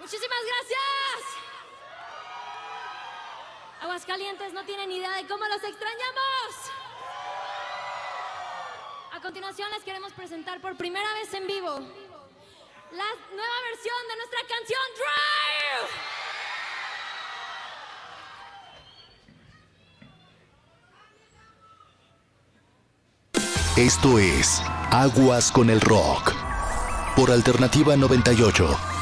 Muchísimas gracias. Aguascalientes no tienen idea de cómo los extrañamos. A continuación les queremos presentar por primera vez en vivo la nueva versión de nuestra canción Drive. Esto es Aguas con el Rock por Alternativa 98.